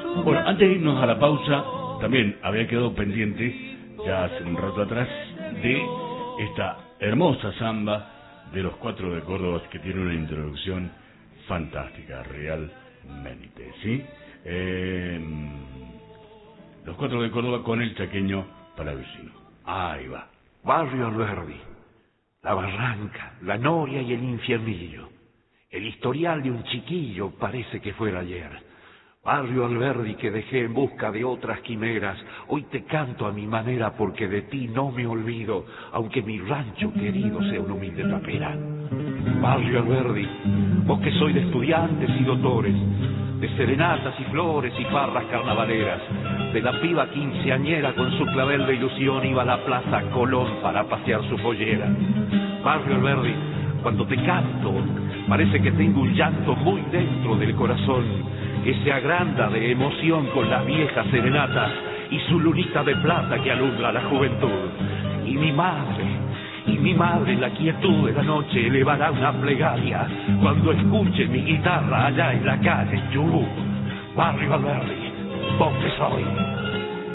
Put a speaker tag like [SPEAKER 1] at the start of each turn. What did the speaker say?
[SPEAKER 1] Bueno, antes de irnos a la pausa, también había quedado pendiente, ya hace un rato atrás, de esta hermosa samba de los Cuatro de Córdoba, que tiene una introducción fantástica, realmente, ¿sí? Los Cuatro de Córdoba con el chaqueño palavecino. Ahí va.
[SPEAKER 2] Barrio Alberdi, la barranca, la noria y el infiernillo. El historial de un chiquillo parece que fuera ayer. Barrio Alberdi que dejé en busca de otras quimeras, hoy te canto a mi manera porque de ti no me olvido, aunque mi rancho querido sea una humilde tapera. Barrio Alberdi, vos que sois de estudiantes y doctores, de serenatas y flores y farras carnavaleras, de la piba quinceañera con su clavel de ilusión iba a la Plaza Colón para pasear su pollera. Barrio Alberdi, cuando te canto, parece que tengo un llanto muy dentro del corazón, que se agranda de emoción con las viejas serenatas y su lunita de plata que alumbra la juventud. Y mi madre en la quietud de la noche elevará una plegaria cuando escuche mi guitarra allá en la calle Chubut. Barrio Alberdi, vos que sois.